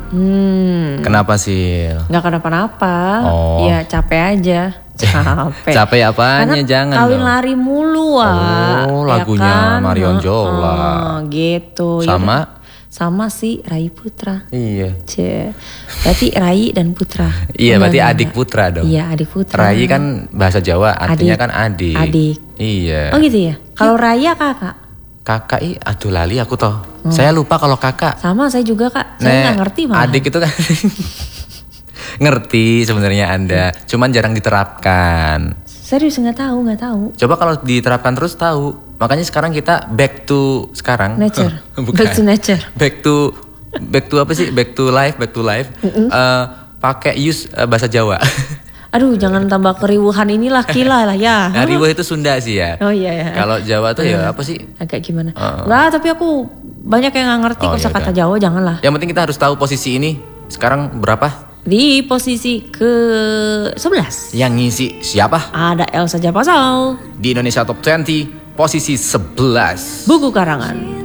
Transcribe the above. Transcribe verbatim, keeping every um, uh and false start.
Hmm. Kenapa sih? Nggak kenapa-napa. Oh. Ya capek aja. Capek. Capek apanya? Karena Jangan kawin dong. lari mulu, Wak. Oh, Ya lagunya kan? Marion Jola. Oh, gitu. Sama? Yaudah. Sama si Rai Putra. Iya. Cie. Berarti Rai dan Putra. Iya, Enggak, berarti enggak, adik enggak. putra dong. Iya, adik putra. Rai kan bahasa Jawa, artinya Adik. kan adik. Adik. Iya. Oh gitu ya. Kalau Raya kakak. Kakak, ih, aduh lali aku toh. Saya lupa kalau kakak. Sama saya juga kak. Saya Nek, nggak ngerti malah. adik itu kan ngerti sebenarnya Anda, cuman jarang diterapkan. Serius nggak tahu, nggak tahu. Coba kalau diterapkan terus tahu. Makanya sekarang kita back to sekarang. Nature. Bukan. Back to nature. Back to back to apa sih? Back to life, back to life. Eh, pakai use eh, bahasa Jawa. Aduh, jangan tambah keriuhan inilah kila lah ya. Nah, riwah itu Sunda sih ya. Oh iya ya. Kalau Jawa tuh ya apa sih? Agak gimana? Uh-uh. Nggak, tapi aku banyak yang nggak ngerti Oh, kosakata yaudah. Jawa, janganlah. Yang penting kita harus tahu posisi ini sekarang berapa? Di posisi ke sebelas Yang ngisi siapa? ada Elsa Japasau, Di Indonesia Top dua puluh posisi sebelas. buku karangan